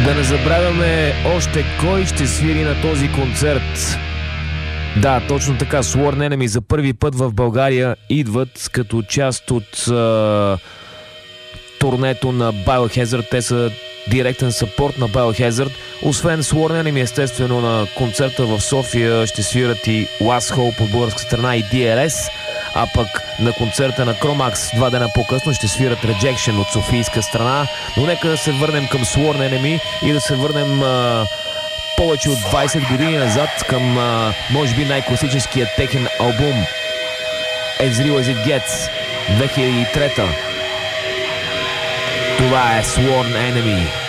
Да не забравяме още кой ще свири на този концерт. Да, точно така. Sworn Enemy за първи път в България идват като част от турнето на Biohazard. Те са директен съпорт на Biohazard. Освен Sworn Enemy, естествено, на концерта в София ще свират и Last Hope от българска страна и DLS, а пък на концерта на Chromax 2 дена по-късно ще свират Rejection от софийска страна. Но нека да се върнем към Sworn Enemy и да се върнем повече от 20 години назад към може би най-класическия техен албум As Real As It Gets, 2003. Това е Sworn Enemy.